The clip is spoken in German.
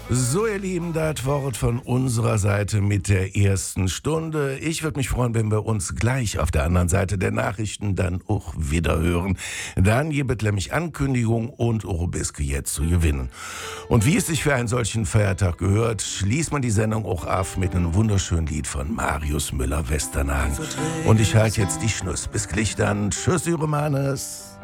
So, ihr Lieben, das Wort von unserer Seite mit der ersten Stunde. Ich würde mich freuen, wenn wir uns gleich auf der anderen Seite der Nachrichten dann auch wieder hören. Dann gibt es nämlich Ankündigung und Eurobiske jetzt zu gewinnen. Und wie es sich für einen solchen Feiertag gehört, schließt man die Sendung auch ab mit einem wunderschönen Lied von Marius Müller-Westernhagen. Und ich halte jetzt die Schnuss. Bis gleich dann. Tschüss, Ihre Mannes.